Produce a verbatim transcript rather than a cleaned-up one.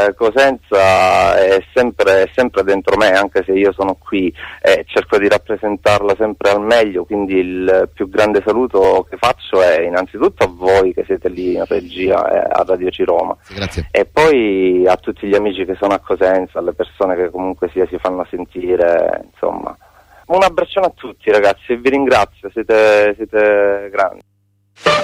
eh, Cosenza è sempre, è sempre dentro me, anche se io sono qui e cerco di rappresentarla sempre al meglio, quindi il più grande saluto che faccio è innanzitutto a voi che siete lì in regia e a Radio Ciroma. Grazie. E poi a tutti gli amici che sono a Cosenza, alle persone che comunque sia si fanno sentire, insomma. Un abbraccione a tutti ragazzi e vi ringrazio, siete, siete grandi.